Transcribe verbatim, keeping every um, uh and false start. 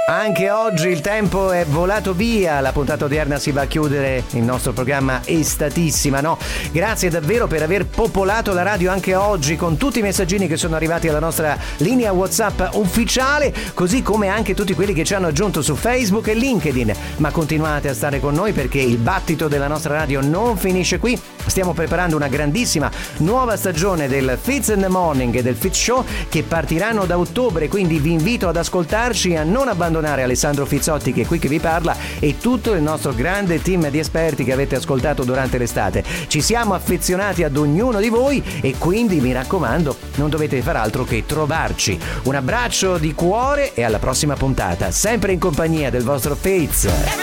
Anche oggi il tempo è volato via, la puntata odierna si va a chiudere, il nostro programma estatissima, no? Grazie davvero per aver popolato la radio anche oggi con tutti i messaggini che sono arrivati alla nostra linea WhatsApp ufficiale, così come anche tutti quelli che ci hanno aggiunto su Facebook e LinkedIn. Ma continuate a stare con noi perché il battito della nostra radio non finisce qui. Stiamo preparando una grandissima nuova stagione del Fitz in the Morning e del Fitz Show che partiranno da ottobre, quindi vi invito ad ascoltarci e a non abbandonare Alessandro Fizzotti, che è qui che vi parla, e tutto il nostro grande team di esperti che avete ascoltato durante l'estate. Ci siamo affezionati ad ognuno di voi e quindi mi raccomando non dovete far altro che trovarci. Un abbraccio di cuore e alla prossima puntata, sempre in compagnia del vostro Fitz.